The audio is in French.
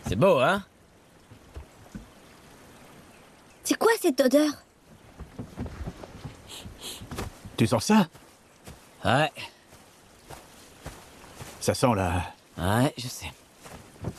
C'est beau, hein? C'est quoi cette odeur? Tu sens ça? Ouais, Ça sent la... ouais, je sais.